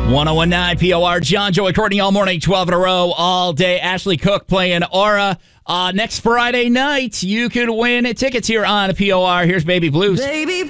1019 POR, John, Joey, Courtney, all morning, 12 in a row, all day. Ashley Cook playing Aura. Next Friday night, you could win tickets here on POR. Here's Baby Blues. Baby